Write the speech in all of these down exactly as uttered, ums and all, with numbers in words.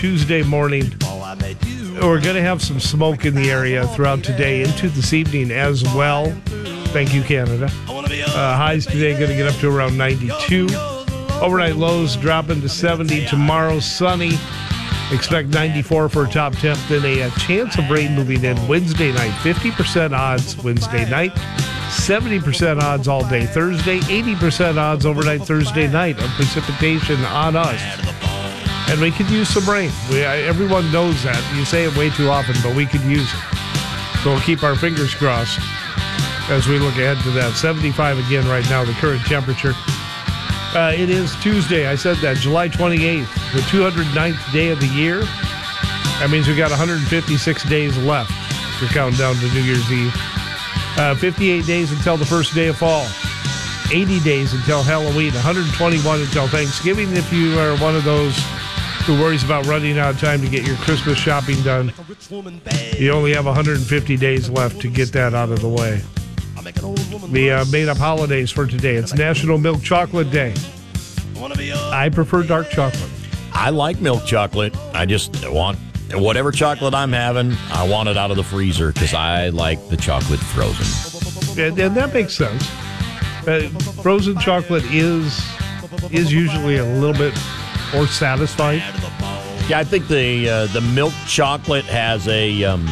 Tuesday morning. We're going to have some smoke in the area throughout today into this evening as well. Thank you, Canada. Uh, highs today going to get up to around ninety-two. Overnight lows dropping to seventy. Tomorrow, sunny. Expect ninety-four for a top temp. Then a, a chance of rain moving in Wednesday night. fifty percent odds Wednesday night. seventy percent odds all day Thursday. eighty percent odds overnight Thursday night of precipitation on us. And we could use some rain. We, I, everyone knows that. You say it way too often, but we could use it. So we'll keep our fingers crossed as we look ahead to that. seventy-five again right now, the current temperature. Uh, it is Tuesday. I said that. July twenty-eighth, the two hundred ninth day of the year. That means we've got one hundred fifty-six days left to count down to New Year's Eve. Uh, fifty-eight days until the first day of fall. eighty days until Halloween. one hundred twenty-one until Thanksgiving if you are one of those who worries about running out of time to get your Christmas shopping done. You only have one hundred fifty days left to get that out of the way. We uh, made up holidays for today. It's National Milk Chocolate Day. I prefer dark chocolate. I like milk chocolate. I just want whatever chocolate I'm having, I want it out of the freezer because I like the chocolate frozen. And, and that makes sense. Uh, frozen chocolate is is usually a little bit more satisfying. Yeah, I think the uh, the milk chocolate has a um,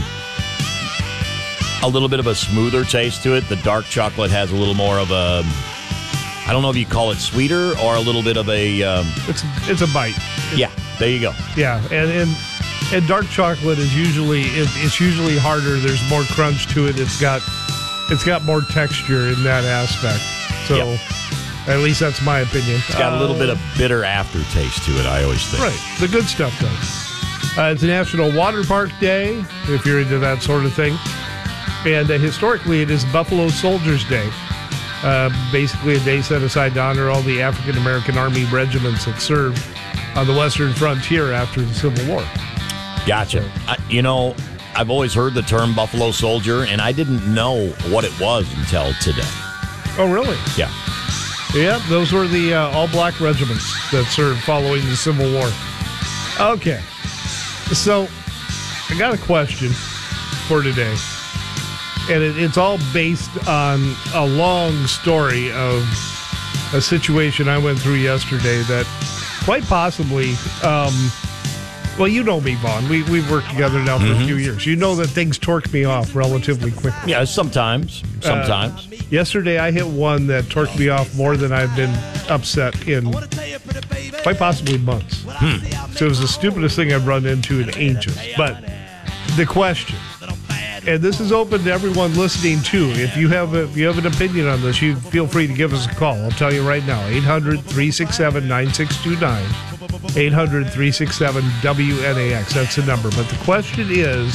a little bit of a smoother taste to it. The dark chocolate has a little more of a, I don't know if you call it sweeter or a little bit of a... Um, it's it's a bite. Yeah, there you go. Yeah, and and, and dark chocolate is usually it, it's usually harder. There's more crunch to it. It's got it's got more texture in that aspect. So. Yep. At least that's my opinion. It's got a little uh, bit of bitter aftertaste to it, I always think. Right. The good stuff does. Uh, it's a National Water Park Day, if you're into that sort of thing. And uh, historically, it is Buffalo Soldiers Day. Uh, basically a day set aside to honor all the African-American Army regiments that served on the Western frontier after the Civil War. Gotcha. I, you know, I've always heard the term Buffalo Soldier, and I didn't know what it was until today. Oh, really? Yeah. Yeah, those were the uh, all-black regiments that served following the Civil War. Okay, so I got a question for today, and it, it's all based on a long story of a situation I went through yesterday that quite possibly, um, well, you know me, Vaughn. We, we've worked together now for mm-hmm. a few years. You know that things torque me off relatively quickly. Yeah, sometimes. Sometimes. Uh, yesterday, I hit one that torqued me off more than I've been upset in quite possibly months. Hmm. So it was the stupidest thing I've run into in ages. But the question, and this is open to everyone listening too. If you have a, if you have an opinion on this, you feel free to give us a call. I'll tell you right now, eight hundred, three six seven, nine six two nine. eight hundred, three six seven, W N A X. That's the number. But the question is,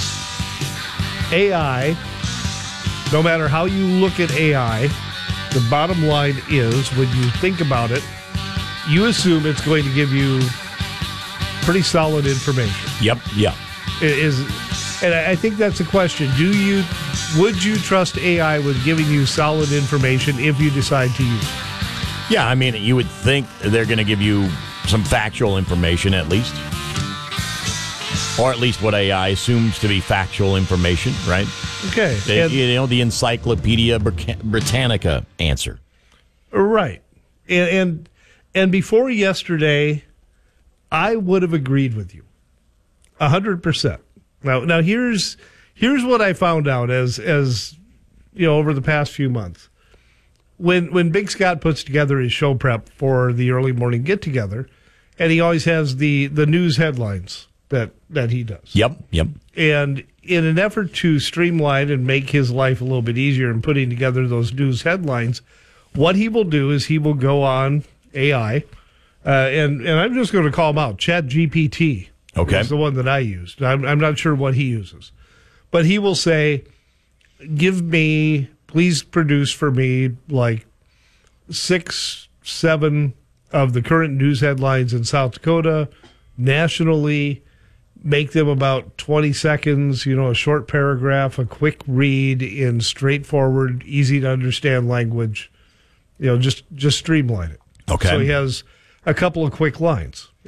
A I, no matter how you look at A I, the bottom line is, when you think about it, you assume it's going to give you pretty solid information. Yep, yep. It is, and I think that's a question. Do you, would you trust A I with giving you solid information if you decide to use it? Yeah, I mean, you would think they're going to give you some factual information at least. Or at least what A I assumes to be factual information, right? Okay. The, and, you know, the Encyclopedia Britannica answer. Right. And, and and before yesterday, I would have agreed with you. A hundred percent. Now now here's here's what I found out as as you know over the past few months. When when Big Scott puts together his show prep for the early morning get together, and he always has the, the news headlines that, that he does. Yep, yep. And in an effort to streamline and make his life a little bit easier in putting together those news headlines, what he will do is he will go on A I, uh, and, and I'm just going to call him out, ChatGPT. Okay. Is the one that I used. I'm, I'm not sure what he uses. But he will say, give me, please produce for me like six, seven of the current news headlines in South Dakota, nationally, make them about twenty seconds, you know, a short paragraph, a quick read in straightforward, easy to understand language. You know, just just streamline it. Okay. So he has a couple of quick lines.